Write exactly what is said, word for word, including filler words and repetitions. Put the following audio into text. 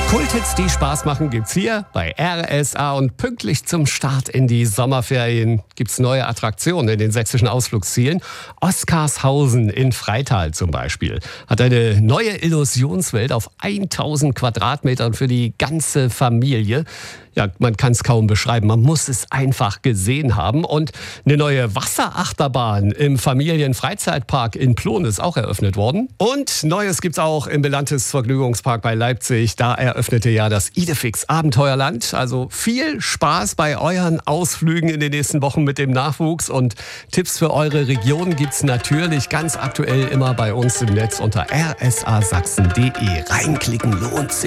Kulthits, die Spaß machen, gibt's hier bei R S A. Und pünktlich zum Start in die Sommerferien gibt's neue Attraktionen in den sächsischen Ausflugszielen. Oskarshausen in Freital zum Beispiel hat eine neue Illusionswelt auf tausend Quadratmetern für die ganze Familie. Ja, man kann es kaum beschreiben. Man muss es einfach gesehen haben. Und eine neue Wasserachterbahn im Familienfreizeitpark in Plon ist auch eröffnet worden. Und Neues gibt's auch im Belantes Vergnügungspark bei Leipzig. Da eröffnete ja das Idefix Abenteuerland. Also viel Spaß bei euren Ausflügen in den nächsten Wochen mit dem Nachwuchs. Und Tipps für eure Region gibt's natürlich ganz aktuell immer bei uns im Netz unter r s a sachsen punkt d e. Reinklicken lohnt sich.